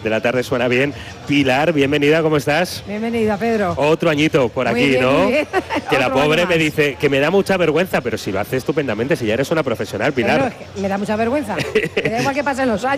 de la tarde suena bien. Pilar, bienvenida, ¿cómo estás? Bienvenida, Pedro. Otro añito por Muy aquí, bien, ¿no? muy bien. Que la Otro año pobre me más. dice que me da mucha vergüenza, pero si lo hace estupendamente, si ya eres una profesional, Pilar. Pedro, es que me da mucha vergüenza. Me da igual que pasen los años.